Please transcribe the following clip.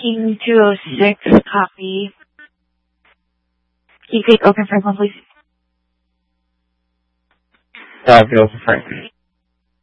19206, copy. Keep it open for one, please. Open for Frank.